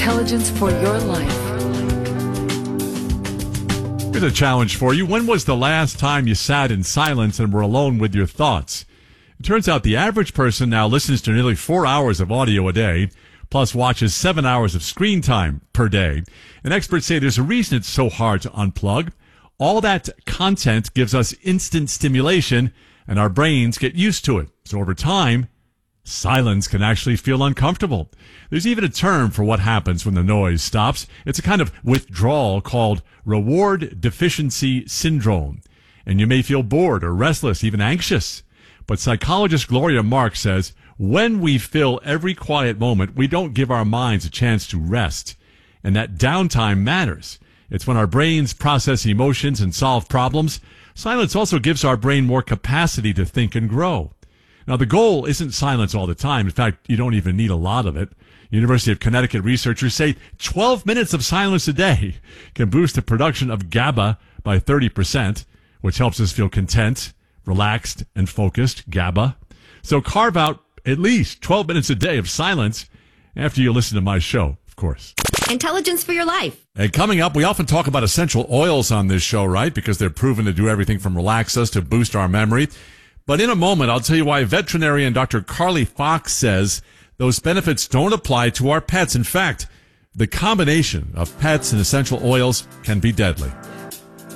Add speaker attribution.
Speaker 1: Intelligence for your life.
Speaker 2: Here's a challenge for you. When was the last time you sat in silence and were alone with your thoughts? It turns out the average person now listens to nearly 4 hours of audio a day, plus watches 7 hours of screen time per day. And experts say there's a reason it's so hard to unplug. All that content gives us instant stimulation, and our brains get used to it. So over time, silence can actually feel uncomfortable. There's even a term for what happens when the noise stops. It's a kind of withdrawal called reward deficiency syndrome. And you may feel bored or restless, even anxious. But psychologist Gloria Mark says, when we fill every quiet moment, we don't give our minds a chance to rest. And that downtime matters. It's when our brains process emotions and solve problems. Silence also gives our brain more capacity to think and grow. Now, the goal isn't silence all the time. In fact, you don't even need a lot of it. University of Connecticut researchers say 12 minutes of silence a day can boost the production of GABA by 30%, which helps us feel content, relaxed, and focused, GABA. So carve out at least 12 minutes a day of silence after you listen to my show, of course.
Speaker 3: Intelligence for your life.
Speaker 2: And coming up, we often talk about essential oils on this show, right? Because they're proven to do everything from relax us to boost our memory. But in a moment, I'll tell you why veterinarian Dr. Carly Fox says those benefits don't apply to our pets. In fact, the combination of pets and essential oils can be deadly.